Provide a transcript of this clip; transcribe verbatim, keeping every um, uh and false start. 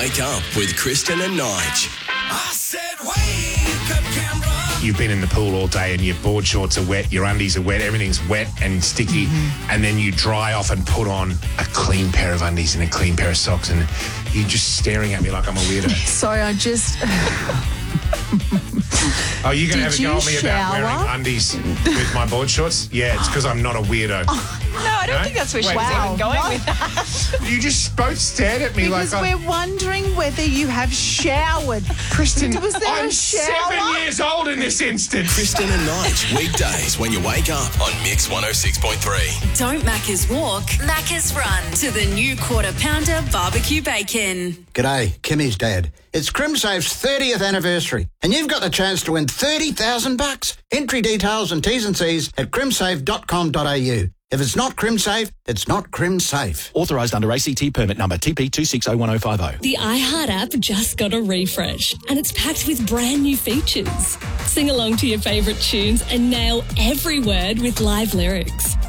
Wake Up with Kristen and Nige. I said wake up, Canberra. You've been in the pool all day and your board shorts are wet, your undies are wet, everything's wet and sticky, mm-hmm. and then you dry off and put on a clean pair of undies and a clean pair of socks, and you're just staring at me like I'm a weirdo. Sorry, I just... Oh, you're going to have a go at me about shower? wearing undies with my board shorts? Yeah, it's because I'm not a weirdo. No, I don't No? think that's where Wait, she was wow. even going What? with that. You just both stared at me Because like I... we're wondering whether you have showered. Kristen, Was there I'm a shower? seven years old in this instance. Kristen and Nige, weekdays when you wake up on Mix one oh six point three. Don't Macca's walk, Macca's run to the new Quarter Pounder barbecue bacon. G'day, Kimmy's dad. It's CrimSafe's thirtieth anniversary, and you've got the chance to win thirty thousand bucks. Entry details and T's and C's at crimsafe dot com dot a u. If it's not CrimSafe, it's not CrimSafe. Authorised under A C T permit number T P two six zero one zero five zero. The iHeart app just got a refresh and it's packed with brand new features. Sing along to your favourite tunes and nail every word with live lyrics.